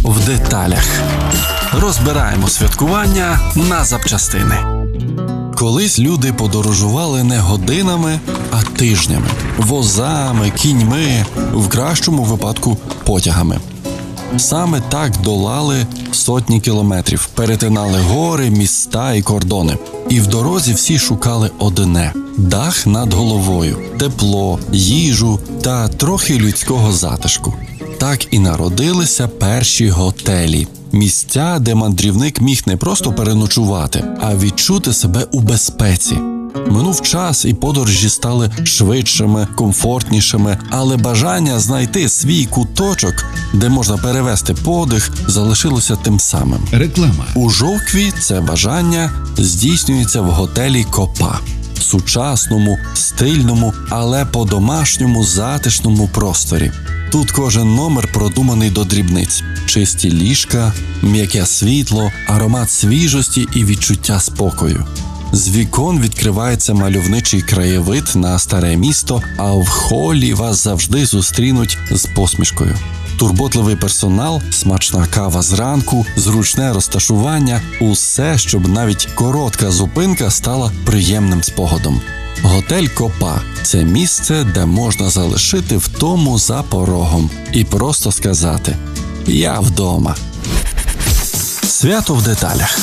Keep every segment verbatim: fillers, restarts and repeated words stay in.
в деталях. Розбираємо святкування на запчастини. Колись люди подорожували не годинами, а тижнями. Возами, кіньми, в кращому випадку потягами. Саме так долали сотні кілометрів, перетинали гори, міста і кордони. І в дорозі всі шукали одне – дах над головою, тепло, їжу та трохи людського затишку. Так і народилися перші готелі. Місця, де мандрівник міг не просто переночувати, а відчути себе у безпеці. Минув час, і подорожі стали швидшими, комфортнішими, але бажання знайти свій куточок, де можна перевести подих, залишилося тим самим. Реклама. У Жовкві це бажання здійснюється в готелі «Копа». Сучасному, стильному, але по-домашньому затишному просторі. Тут кожен номер продуманий до дрібниць. Чисті ліжка, м'яке світло, аромат свіжості і відчуття спокою. З вікон відкривається мальовничий краєвид на старе місто, а в холі вас завжди зустрінуть з посмішкою. Турботливий персонал, смачна кава зранку, зручне розташування – усе, щоб навіть коротка зупинка стала приємним спогадом. Готель «Копа» – це місце, де можна залишити втому за порогом і просто сказати «Я вдома». Свято в деталях.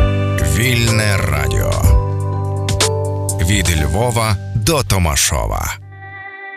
Вільне радіо. Від Львова до Томашова.